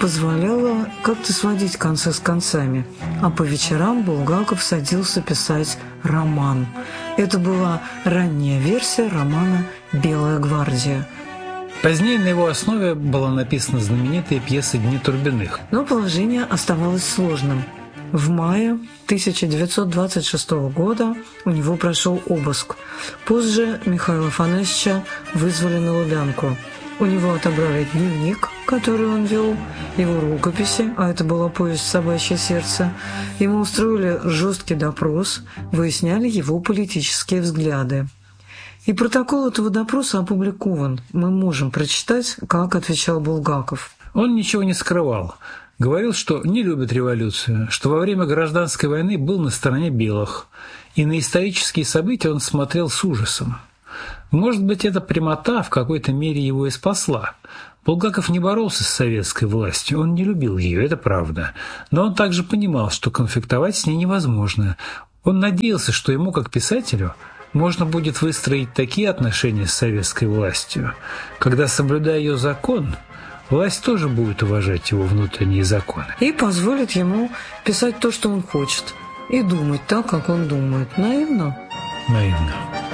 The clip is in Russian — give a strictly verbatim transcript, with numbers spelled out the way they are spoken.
позволяла как-то сводить концы с концами, а по вечерам Булгаков садился писать роман. Это была ранняя версия романа «Белая гвардия». Позднее на его основе была написана знаменитая пьеса «Дни Турбиных». Но положение оставалось сложным. В мае тысяча девятьсот двадцать шестого года у него прошел обыск. Позже Михаила Афанасьевича вызвали на Лубянку. У него отобрали дневник, который он вел, его рукописи, а это была повесть «Собачье сердце». Ему устроили жесткий допрос, выясняли его политические взгляды. И протокол этого допроса опубликован. Мы можем прочитать, как отвечал Булгаков. Он ничего не скрывал. Говорил, что не любит революцию, что во время гражданской войны был на стороне белых, и на исторические события он смотрел с ужасом. Может быть, эта прямота в какой-то мере его и спасла. Булгаков не боролся с советской властью, он не любил ее, это правда. Но он также понимал, что конфликтовать с ней невозможно. Он надеялся, что ему, как писателю, можно будет выстроить такие отношения с советской властью, когда, соблюдая ее закон, власть тоже будет уважать его внутренние законы. И позволит ему писать то, что он хочет, и думать так, как он думает. Наивно? Наивно.